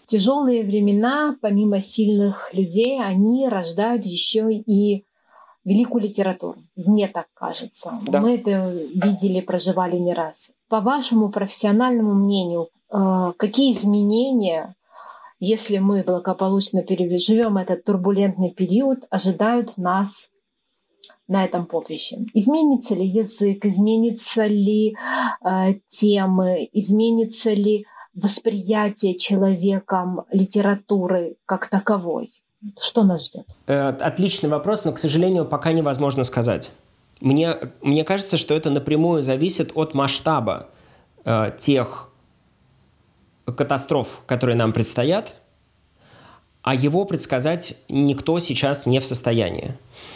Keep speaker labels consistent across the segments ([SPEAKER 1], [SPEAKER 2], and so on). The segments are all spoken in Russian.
[SPEAKER 1] тяжелые времена, помимо сильных людей, они рождают еще и великую литературу. Мне так кажется.
[SPEAKER 2] Да.
[SPEAKER 1] Мы это видели, проживали не раз. По вашему профессиональному мнению, какие изменения, если мы благополучно переживем этот турбулентный период, ожидают нас на этом поприще? Изменится ли язык, изменится ли темы, изменится ли восприятие человеком литературы как таковой? Что нас ждет?
[SPEAKER 2] Отличный вопрос, но, к сожалению, пока невозможно сказать. Мне кажется, что это напрямую зависит от масштаба тех катастроф, которые нам предстоят, а его предсказать никто сейчас не в состоянии.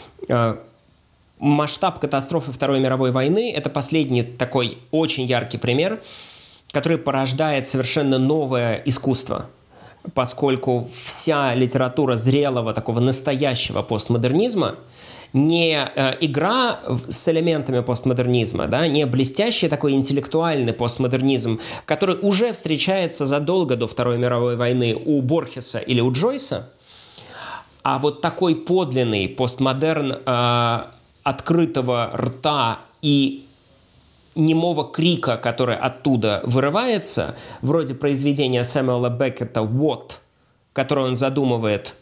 [SPEAKER 2] Масштаб катастрофы Второй мировой войны – это последний такой очень яркий пример, который порождает совершенно новое искусство, поскольку вся литература зрелого, такого настоящего постмодернизма не игра с элементами постмодернизма, да, не блестящий такой интеллектуальный постмодернизм, который уже встречается задолго до Второй мировой войны у Борхеса или у Джойса, а вот такой подлинный постмодерн открытого рта и немого крика, который оттуда вырывается, вроде произведения Сэмюэла Беккета «What», которое он задумывает,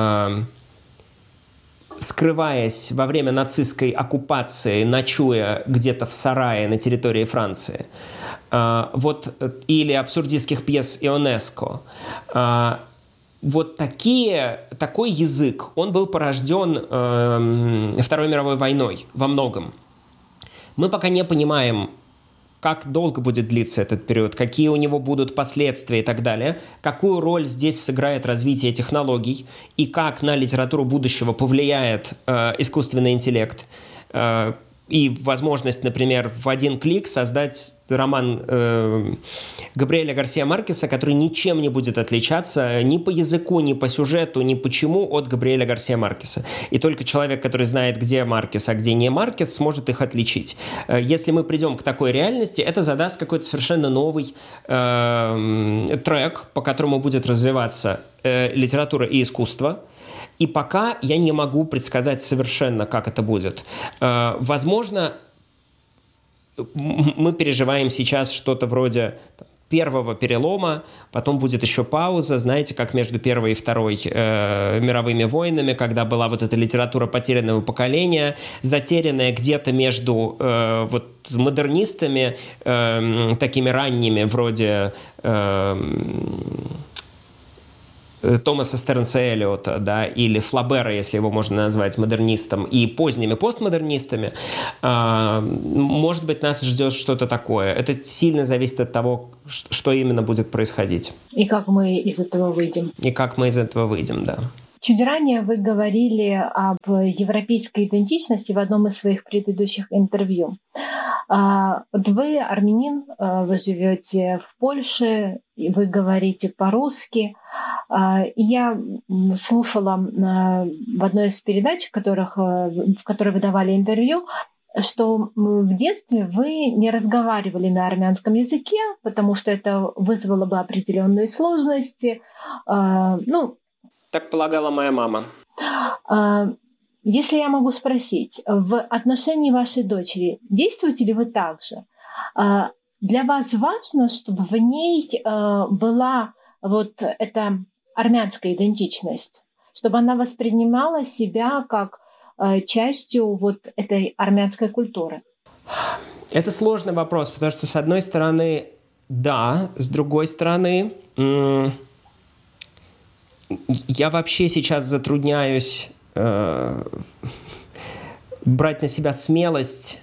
[SPEAKER 2] скрываясь во время нацистской оккупации, ночуя где-то в сарае на территории Франции, или абсурдистских пьес Ионеско. Вот такой язык, он был порожден Второй мировой войной во многом. Мы пока не понимаем, как долго будет длиться этот период, какие у него будут последствия и так далее, какую роль здесь сыграет развитие технологий и как на литературу будущего повлияет искусственный интеллект и возможность, например, в один клик создать роман Габриэля Гарсиа Маркеса, который ничем не будет отличаться ни по языку, ни по сюжету, ни почему от Габриэля Гарсиа Маркеса. И только человек, который знает, где Маркес, а где не Маркес, сможет их отличить. Если мы придем к такой реальности, это задаст какой-то совершенно новый трек, по которому будет развиваться литература и искусство. И пока я не могу предсказать совершенно, как это будет. Возможно, мы переживаем сейчас что-то вроде первого перелома, потом будет еще пауза, знаете, как между Первой и Второй мировыми войнами, когда была вот эта литература потерянного поколения, затерянная где-то между модернистами, такими ранними, вроде Томаса Стернса Эллиота, да, или Флабера, если его можно назвать модернистом, и поздними постмодернистами, может быть, нас ждет что-то такое. Это сильно зависит от того, что именно будет происходить.
[SPEAKER 1] И как мы из этого выйдем.
[SPEAKER 2] Да.
[SPEAKER 1] Чуть ранее вы говорили об европейской идентичности в одном из своих предыдущих интервью. Вы армянин, вы живете в Польше, вы говорите по-русски. Я слушала в одной из передач, в которой вы давали интервью, что в детстве вы не разговаривали на армянском языке, потому что это вызвало бы определенные сложности.
[SPEAKER 2] Так полагала моя мама.
[SPEAKER 1] Если я могу спросить, в отношении вашей дочери действуете ли вы так же? Для вас важно, чтобы в ней была вот эта армянская идентичность, чтобы она воспринимала себя как частью вот этой армянской культуры?
[SPEAKER 2] Это сложный вопрос, потому что, с одной стороны, да, с другой стороны, я вообще сейчас затрудняюсь брать на себя смелость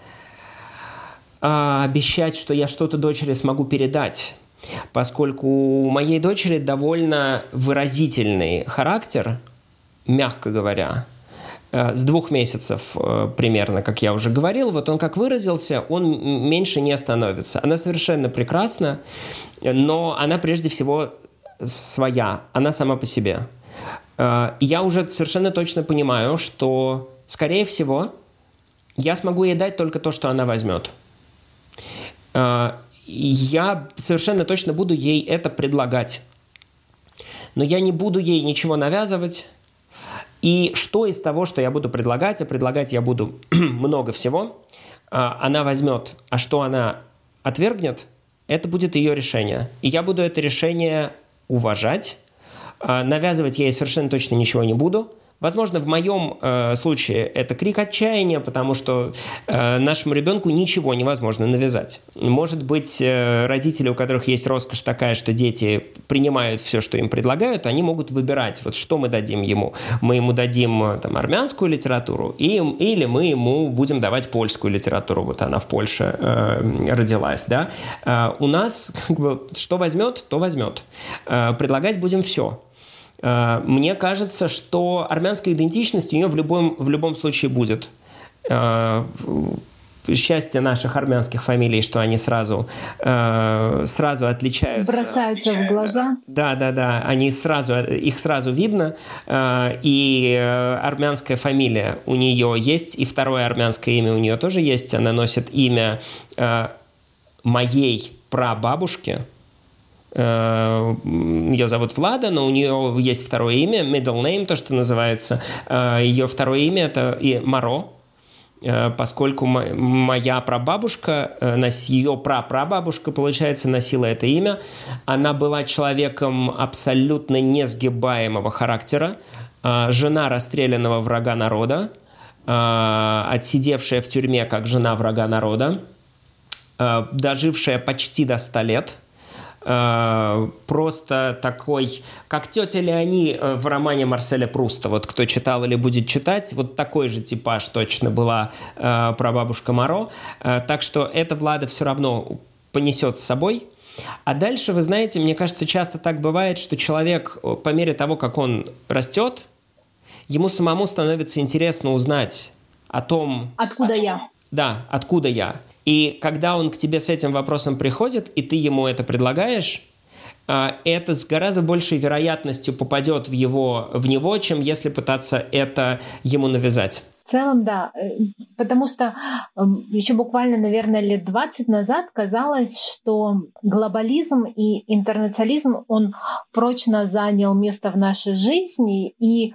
[SPEAKER 2] обещать, что я что-то дочери смогу передать, поскольку у моей дочери довольно выразительный характер, мягко говоря, с 2 месяцев примерно, как я уже говорил. Вот он как выразился, он меньше не становится. Она совершенно прекрасна, но она прежде всего своя, она сама по себе. Я уже совершенно точно понимаю, что, скорее всего, я смогу ей дать только то, что она возьмет. Я совершенно точно буду ей это предлагать. но я не буду ей ничего навязывать. И что из того, что я буду предлагать, а предлагать я буду много всего, она возьмет, а что она отвергнет, это будет ее решение. И я буду это решение уважать, навязывать я ей совершенно точно ничего не буду. Возможно, в моем случае это крик отчаяния, потому что нашему ребенку ничего невозможно навязать. Может быть, родители, у которых есть роскошь такая, что дети принимают все, что им предлагают, они могут выбирать, вот что мы дадим ему. Мы ему дадим там, армянскую литературу, или мы ему будем давать польскую литературу. Вот она в Польше родилась. Да? У нас как бы, что возьмет, то возьмет. Предлагать будем все. Мне кажется, что армянская идентичность у нее в любом случае будет. Счастье наших армянских фамилий, что они сразу отличаются.
[SPEAKER 1] Бросаются в глаза.
[SPEAKER 2] Да. Их сразу видно. И армянская фамилия у нее есть, и второе армянское имя у нее тоже есть. Она носит имя моей прабабушки. Ее зовут Влада, но у нее есть второе имя, middle name, то, что называется. Ее второе имя – это Маро, поскольку моя прабабушка, ее прапрабабушка, получается, носила это имя. Она была человеком абсолютно несгибаемого характера, жена расстрелянного врага народа, отсидевшая в тюрьме как жена врага народа, дожившая почти до 100 лет, просто такой, как тетя Леони в романе Марселя Пруста. Вот кто читал или будет читать, вот такой же типаж точно была прабабушка Маро. Так что эта Влада все равно понесет с собой. А дальше, вы знаете, мне кажется, часто так бывает, что человек по мере того, как он растет, ему самому становится интересно узнать о том...
[SPEAKER 1] Откуда я?
[SPEAKER 2] Да, откуда я. И когда он к тебе с этим вопросом приходит, и ты ему это предлагаешь, это с гораздо большей вероятностью попадет в него, чем если пытаться это ему навязать.
[SPEAKER 1] В целом, да. Потому что еще буквально, наверное, лет 20 назад казалось, что глобализм и интернационализм, он прочно занял место в нашей жизни, и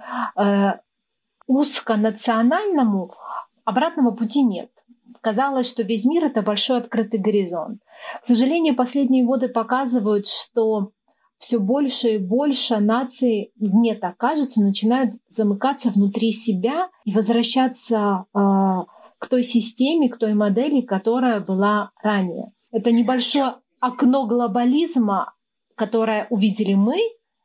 [SPEAKER 1] узконациональному обратного пути нет. Казалось, что весь мир — это большой открытый горизонт. К сожалению, последние годы показывают, что все больше и больше наций, мне так кажется, начинают замыкаться внутри себя и возвращаться к той системе, к той модели, которая была ранее. Это небольшое окно глобализма, которое увидели мы,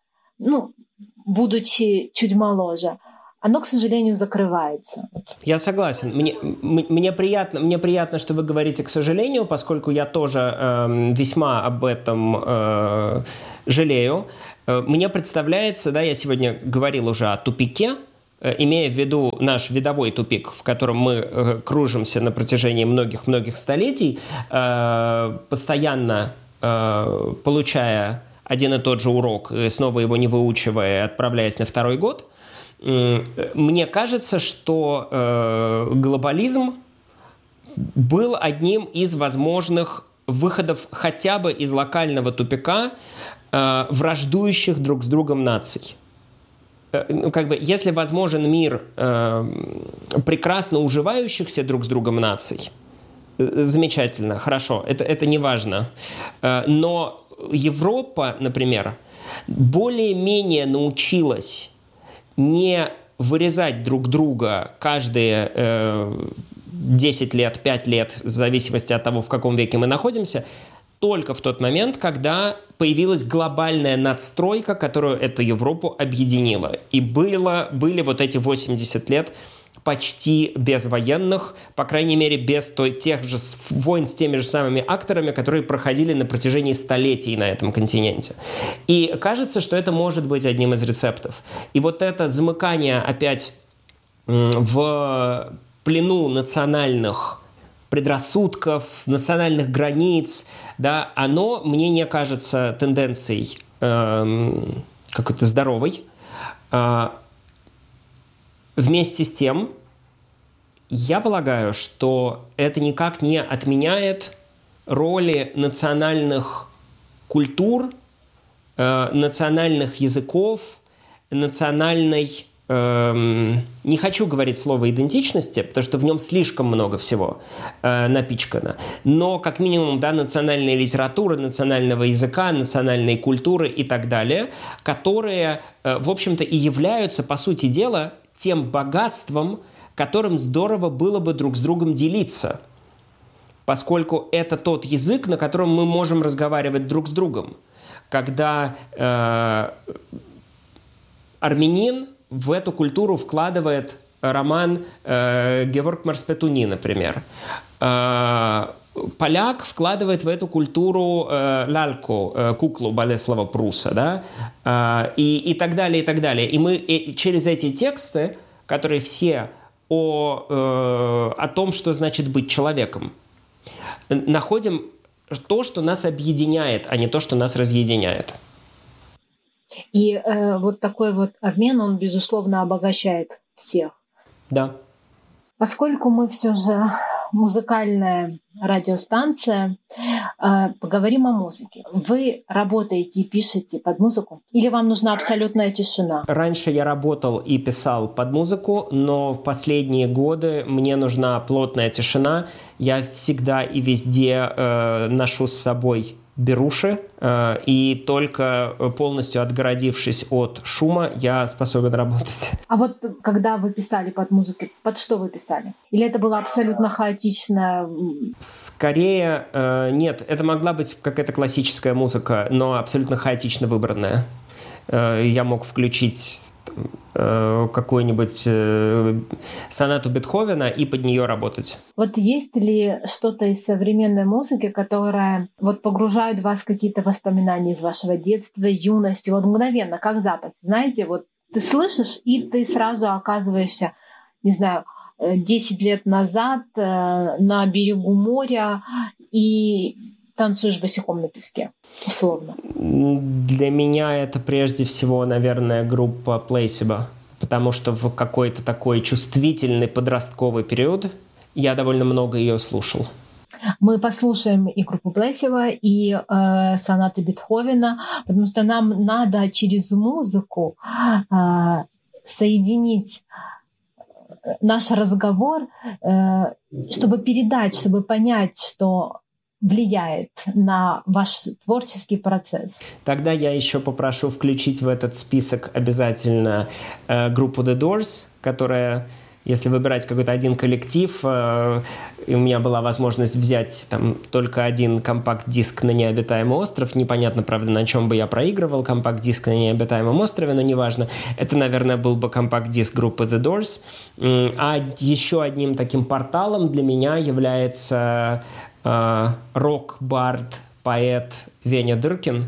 [SPEAKER 1] будучи чуть моложе, оно, к сожалению, закрывается.
[SPEAKER 2] Я согласен. Мне приятно, что вы говорите «к сожалению», поскольку я тоже весьма об этом жалею. Мне представляется, да, я сегодня говорил уже о тупике, имея в виду наш видовой тупик, в котором мы кружимся на протяжении многих-многих столетий, постоянно получая один и тот же урок, снова его не выучивая, отправляясь на второй год. Мне кажется, что глобализм был одним из возможных выходов хотя бы из локального тупика враждующих друг с другом наций. Если возможен мир прекрасно уживающихся друг с другом наций, замечательно, хорошо, это не важно. Но Европа, например, более-менее научилась не вырезать друг друга каждые 10 лет, 5 лет, в зависимости от того, в каком веке мы находимся, только в тот момент, когда появилась глобальная надстройка, которую эту Европу объединила. И были вот эти 80 лет почти без военных, по крайней мере, без тех же войн с теми же самыми акторами, которые проходили на протяжении столетий на этом континенте. И кажется, что это может быть одним из рецептов. И вот это замыкание опять в плену национальных предрассудков, национальных границ, да, оно мне не кажется тенденцией какой-то здоровой. Вместе с тем, я полагаю, что это никак не отменяет роли национальных культур национальных языков, национальной... не хочу говорить слово идентичности, потому что в нем слишком много всего напичкано, но как минимум, да, национальной литературы, национального языка, национальной культуры и так далее, которые, в общем-то, и являются, по сути дела, тем богатством, которым здорово было бы друг с другом делиться, поскольку это тот язык, на котором мы можем разговаривать друг с другом. Когда армянин в эту культуру вкладывает роман Геворг Марспетуни, например. Поляк вкладывает в эту культуру ляльку, куклу Болеслава Пруса, да? И так далее, и так далее. И мы через эти тексты, которые все о том, что значит быть человеком, находим то, что нас объединяет, а не то, что нас разъединяет.
[SPEAKER 1] И вот такой вот обмен, он, безусловно, обогащает всех.
[SPEAKER 2] Да.
[SPEAKER 1] Поскольку мы все же музыкальная радиостанция, поговорим о музыке. Вы работаете и пишете под музыку? Или вам нужна абсолютная тишина?
[SPEAKER 2] Раньше я работал и писал под музыку, но в последние годы мне нужна плотная тишина. Я всегда и везде ношу с собой беруши, и только полностью отгородившись от шума, я способен работать.
[SPEAKER 1] А вот когда вы писали под музыку, под что вы писали? Или это было абсолютно хаотично?
[SPEAKER 2] Скорее, нет, это могла быть какая-то классическая музыка, но абсолютно хаотично выбранная. Я мог включить какую-нибудь сонату Бетховена и под нее работать.
[SPEAKER 1] Вот есть ли что-то из современной музыки, которая вот погружает вас в какие-то воспоминания из вашего детства, юности, вот мгновенно, как запах? Знаете, вот ты слышишь, и ты сразу оказываешься, не знаю, 10 лет назад на берегу моря и танцуешь босиком на песке, условно.
[SPEAKER 2] Для меня это прежде всего, наверное, группа Placebo, потому что в какой-то такой чувствительный подростковый период я довольно много ее слушал.
[SPEAKER 1] Мы послушаем и группу Placebo, и сонаты Бетховена, потому что нам надо через музыку соединить наш разговор, чтобы передать, чтобы понять, что влияет на ваш творческий процесс.
[SPEAKER 2] Тогда я еще попрошу включить в этот список обязательно группу The Doors, которая, если выбирать какой-то один коллектив, и у меня была возможность взять там только один компакт-диск на необитаемый остров, непонятно, правда, на чем бы я проигрывал компакт-диск на необитаемом острове, но неважно, это, наверное, был бы компакт-диск группы The Doors. А еще одним таким порталом для меня является рок-бард, поэт Веня Дыркин,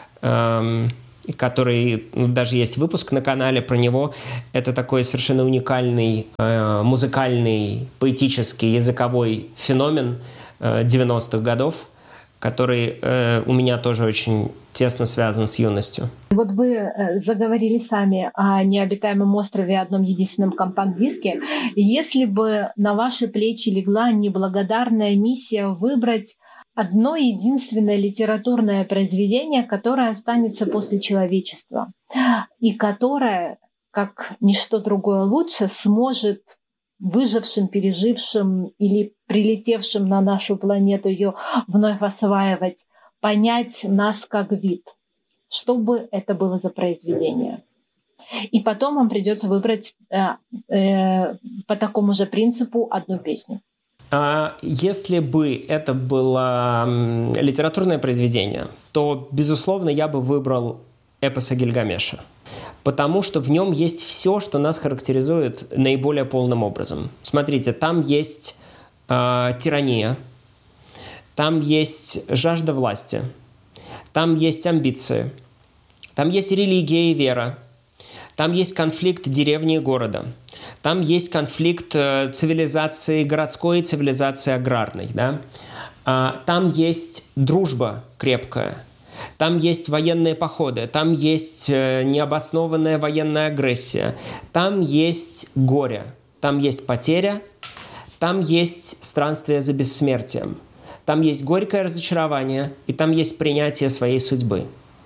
[SPEAKER 2] который, даже есть выпуск на канале про него. Это такой совершенно уникальный музыкальный, поэтический, языковой феномен 90-х годов, который у меня тоже очень тесно связан с юностью.
[SPEAKER 1] Вот вы заговорили сами о необитаемом острове, одном единственном компакт-диске. Если бы на ваши плечи легла неблагодарная миссия выбрать одно единственное литературное произведение, которое останется после человечества, и которое, как ничто другое лучше, сможет выжившим, пережившим или прилетевшим на нашу планету ее вновь осваивать, понять нас как вид. Что бы это было за произведение? И потом вам придется выбрать по такому же принципу одну песню.
[SPEAKER 2] Если бы это было литературное произведение, то, безусловно, я бы выбрал эпос о Гильгамеше, потому что в нем есть все, что нас характеризует наиболее полным образом. Смотрите, там есть тирания, там есть жажда власти, там есть амбиции, там есть религия и вера, там есть конфликт деревни и города, там есть конфликт цивилизации городской и цивилизации аграрной, да? Там есть дружба крепкая, там есть военные походы, там есть необоснованная военная агрессия, там есть горе, там есть потеря, там есть странствие за бессмертием, там есть горькое разочарование, и там есть принятие своей судьбы.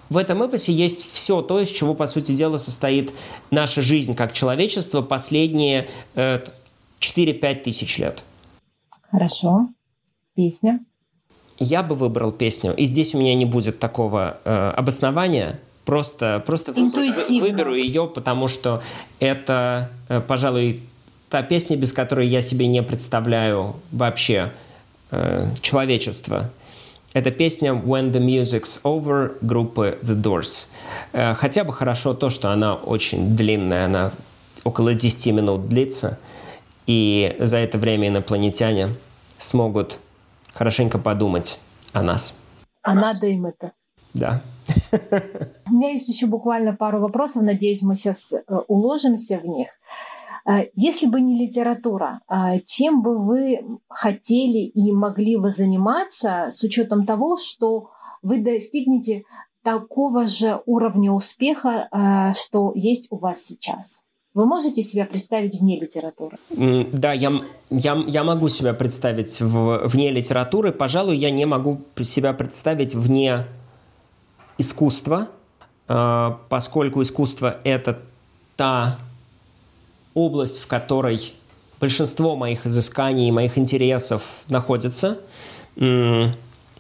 [SPEAKER 2] В этом эпосе есть все то, из чего, по сути дела, состоит наша жизнь как человечество последние 4-5 тысяч лет.
[SPEAKER 1] Хорошо. Песня.
[SPEAKER 2] Я бы выбрал песню, и здесь у меня не будет такого обоснования, просто выберу ее, потому что это, пожалуй, та песня, без которой я себе не представляю вообще человечество. Это песня «When the Music's Over» группы The Doors. Хотя бы хорошо то, что она очень длинная, она около 10 минут длится, и за это время инопланетяне смогут хорошенько подумать о нас.
[SPEAKER 1] А надо им это.
[SPEAKER 2] Да.
[SPEAKER 1] У меня есть еще буквально пару вопросов. Надеюсь, мы сейчас уложимся в них. Если бы не литература, чем бы вы хотели и могли бы заниматься с учетом того, что вы достигнете такого же уровня успеха, что есть у вас сейчас? Вы можете себя представить вне литературы?
[SPEAKER 2] Да, я могу себя представить вне литературы. Пожалуй, я не могу себя представить вне искусства, поскольку искусство — это та область, в которой большинство моих изысканий и моих интересов находится. Но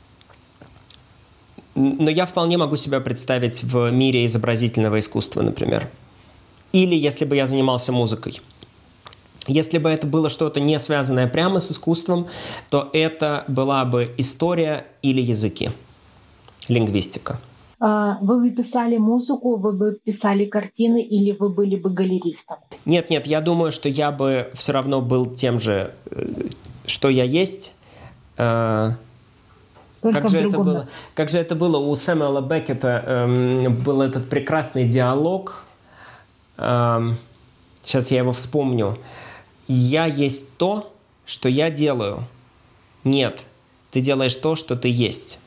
[SPEAKER 2] я вполне могу себя представить в мире изобразительного искусства, например. Или если бы я занимался музыкой. Если бы это было что-то не связанное прямо с искусством, то это была бы история или языки, лингвистика.
[SPEAKER 1] Вы бы писали музыку, вы бы писали картины или вы были бы галеристом?
[SPEAKER 2] Нет, я думаю, что я бы все равно был тем же, что я есть.
[SPEAKER 1] Только в другом.
[SPEAKER 2] Как же это было у Сэмюэла Беккета, был этот прекрасный диалог. Сейчас я его вспомню. «Я есть то, что я делаю». Нет, ты делаешь то, что ты есть.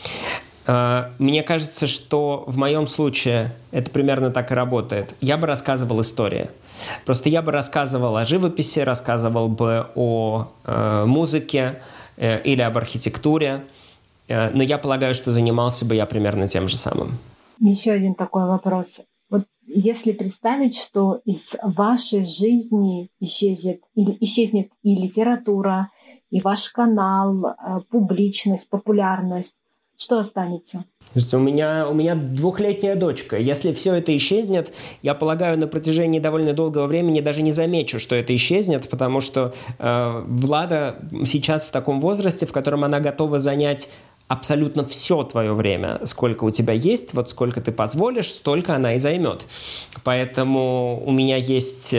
[SPEAKER 2] Мне кажется, что в моем случае это примерно так и работает. Я бы рассказывал истории. Просто я бы рассказывал о живописи, рассказывал бы о музыке или об архитектуре. Но я полагаю, что занимался бы я примерно тем же самым.
[SPEAKER 1] Еще один такой вопрос. Вот если представить, что из вашей жизни исчезнет и литература, и ваш канал, публичность, популярность, что останется?
[SPEAKER 2] У меня 2-летняя дочка. Если все это исчезнет, я полагаю, на протяжении довольно долгого времени даже не замечу, что это исчезнет, потому что Влада сейчас в таком возрасте, в котором она готова занять абсолютно все твое время, сколько у тебя есть, вот сколько ты позволишь, столько она и займет. Поэтому у меня есть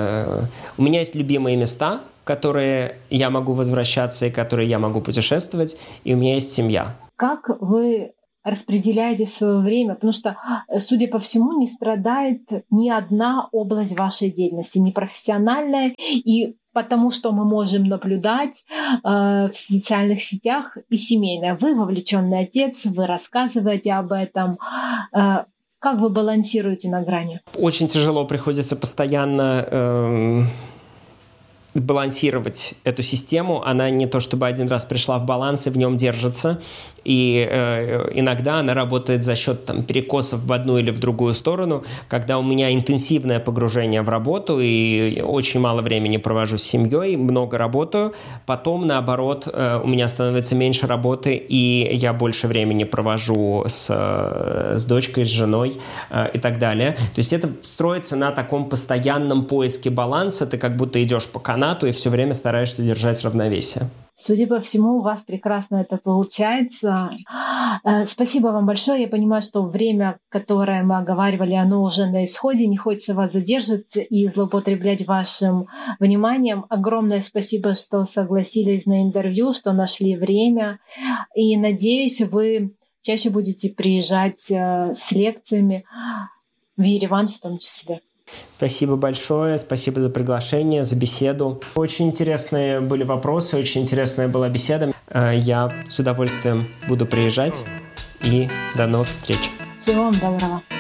[SPEAKER 2] любимые места, в которые я могу возвращаться и которые я могу путешествовать, и у меня есть семья.
[SPEAKER 1] Как вы распределяете свое время? Потому что, судя по всему, не страдает ни одна область вашей деятельности, не профессиональная, и потому что мы можем наблюдать в социальных сетях, и семейная. Вы вовлеченный отец, вы рассказываете об этом. Как вы балансируете на грани?
[SPEAKER 2] Очень тяжело, приходится постоянно балансировать эту систему. Она не то чтобы один раз пришла в баланс и в нем держится. И иногда она работает за счет перекосов в одну или в другую сторону, когда у меня интенсивное погружение в работу и очень мало времени провожу с семьей, много работаю. Потом, наоборот, у меня становится меньше работы, и я больше времени провожу с дочкой, с женой и так далее. То есть это строится на таком постоянном поиске баланса. Ты как будто идешь по канату и все время стараешься держать равновесие.
[SPEAKER 1] Судя по всему, у вас прекрасно это получается. Спасибо вам большое. Я понимаю, что время, которое мы оговаривали, оно уже на исходе. Не хочется вас задерживать и злоупотреблять вашим вниманием. Огромное спасибо, что согласились на интервью, что нашли время. И надеюсь, вы чаще будете приезжать с лекциями в Ереван в том числе.
[SPEAKER 2] Спасибо большое, спасибо за приглашение, за беседу. Очень интересные были вопросы, очень интересная была беседа. Я с удовольствием буду приезжать, и до новых встреч.
[SPEAKER 1] Всего вам доброго.